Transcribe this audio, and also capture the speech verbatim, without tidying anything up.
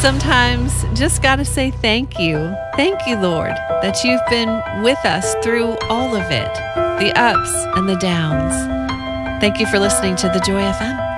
sometimes just got to say thank you. Thank you, Lord, that you've been with us through all of it, the ups and the downs. Thank you for listening to The Joy F M.